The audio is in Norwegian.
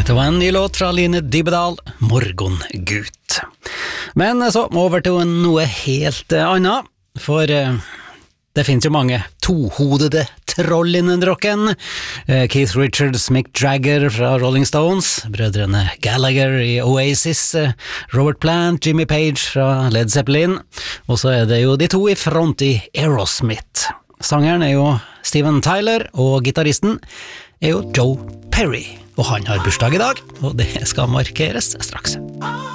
Det var en ny låt fra Line Dybedal, Morgongut. Men så over til noe helt annet, for det finnes jo mange tohodede troll innen rocken. Keith Richards, Mick Jagger fra Rolling Stones, brødrene Gallagher i Oasis, Robert Plant, Jimmy Page fra Led Zeppelin, og så det jo de to i front i Aerosmith. Sangeren jo Steven Tyler, og gitaristen jo Joe Perry, og han har bursdag i dag, og det skal markeres straks.